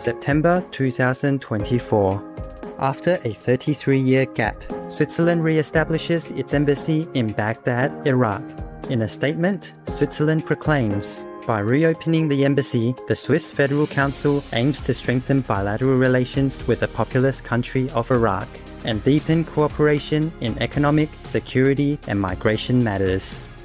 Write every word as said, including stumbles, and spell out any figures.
September two thousand twenty-four. After a thirty-three-year gap, Switzerland re-establishes its embassy in Baghdad, Iraq. In a statement, Switzerland proclaims, by reopening the embassy, the Swiss Federal Council aims to strengthen bilateral relations with the populous country of Iraq and deepen cooperation in economic, security, and migration matters.